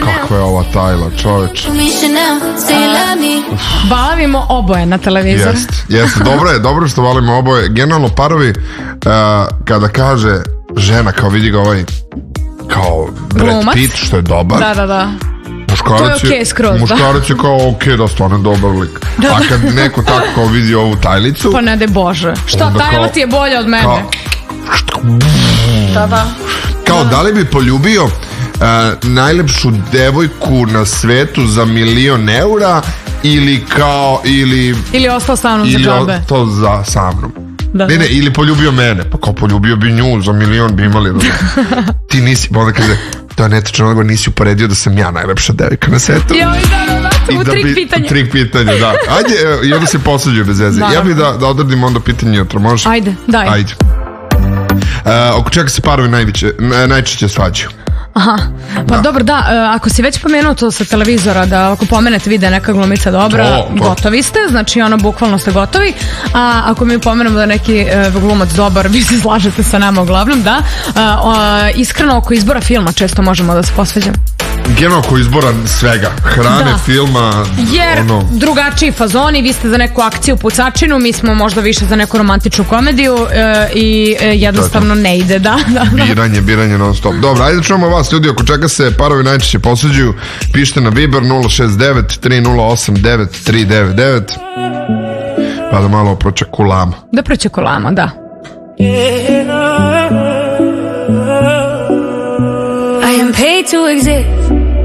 Kako je ova Tajla, čoveč. Balavimo oboje na televizoru. Jeste, dobro što volimo oboje. Generalno parovi, kada kaže žena, kao vidi ga ovaj kao Brad Pitt, što je dobar. Da. Muškarac je kao ok, da stvarno dobar lik. A kad neko tako kao vidi ovu Tajlicu, pa ne de Bože, šta Tajla ti je bolja od mene? Kao da li bi poljubio najlepšu devojku na svetu za 1.000.000 eura ili ostao sa mnom za džabe. Ili ostao sa mnom. Ne, ili poljubio mene. Pa kao poljubio bi nju, za 1.000.000 bi imali. Ti nisi, pa onda kaže, to je netočno, odgovor, nisi uporedio da sam ja najlepša devojka na svetu. U trik pitanja, da. Ajde, i onda se posuđuje bez veze. Ja bih da odradim onda pitanje jutro, može? Ajde, daj. Ajde. Oko čega se parovi najčešće svađaju? Aha, pa dobro, da, ako si već pomenuo to sa televizora, da ako pomenete vide neka glumica dobra, gotovi ste, znači ono, bukvalno ste gotovi. A ako mi pomenemo da neki glumac dobar, vi se slažete sa nama uglavnom, da. Iskreno, oko izbora filma često možemo da se posveđamo. Generalno oko izbora svega, hrane, filma, jer drugačiji fazoni, vi ste za neku akciju pucačinu, mi smo možda više za neku romantičnu komediju i jednostavno ne ide, da. Biranje non stop. Dobro, ajde čujemo vas ljudi, oko čega se parovi najčešće posuđuju, pišite na Viber 069 308 9399, pa da malo pročekulamo. Da pročekulamo, da. I am paid to exist.